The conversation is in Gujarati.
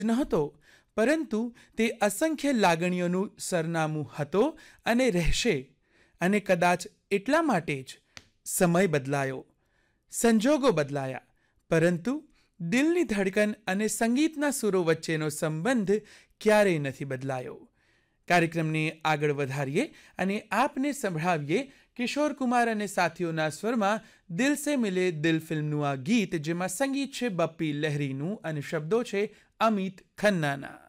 નહોતો, પરંતુ તે અસંખ્ય લાગણીઓનું સરનામું હતો અને રહેશે. અને કદાચ એટલા માટે જ સમય બદલાયો, સંજોગો બદલાયા, પરંતુ દિલની ધડકન અને સંગીતના સૂરો વચ્ચેનો સંબંધ ક્યારેય નથી બદલાયો. કાર્યક્રમને આગળ વધારીએ અને આપને સંભળાવીએ કિશોર કુમાર અને સાથીઓના સ્વરમાં દિલ સે મિલે દિલ ફિલ્મનું આ ગીત, જેમાં સંગીત છે બપ્પી લહેરીનું અને શબ્દો છે અમિત ખન્નાના.